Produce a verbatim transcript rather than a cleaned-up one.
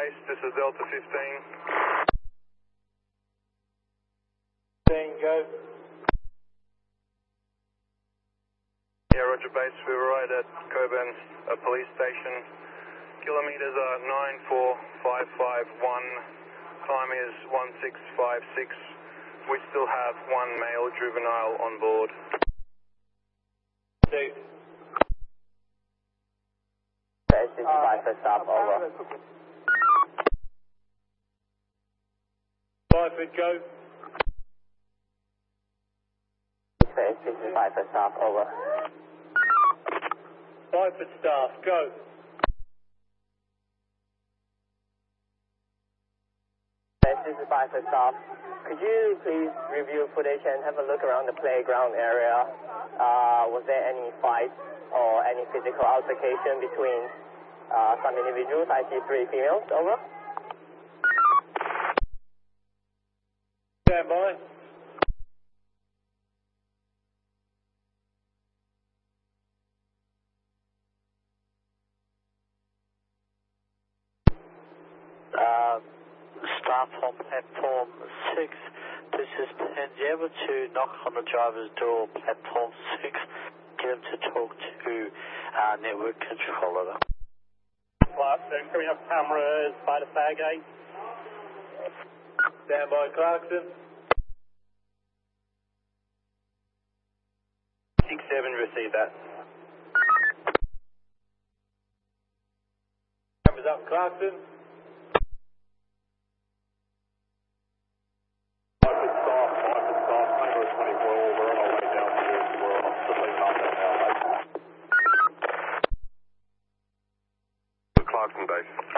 base, this is Delta fifteen. fifteen, go. Yeah, Roger base, we were right at Coburn uh, police station. Kilometers are nine four five five one, time is one six five six. We still have one male juvenile on board. Two. sixty-five for stop, over. Five foot, go. sixty-five for stop, over. Five foot staff, go. sixty-five for stop. Could you please review footage and have a look around the playground area? Uh, was there any fights or any physical altercation between uh, some individuals? I see three females, over. Stand by. Uh, staff on platform six, this is Penn. You able to knock on the driver's door, platform six, get him to talk to uh, network controller. Clarkson, coming up cameras by the fag gate. Stand by, Clarkson. six seven, receive that. Cameras up, Clarkson. Clarkson base.